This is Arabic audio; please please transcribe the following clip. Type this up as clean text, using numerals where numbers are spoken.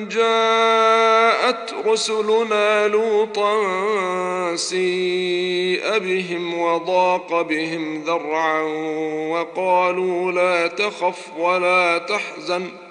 جاءت رسلنا لوطا سيء بهم وضاق بهم ذرعا وقالوا لا تخف ولا تحزن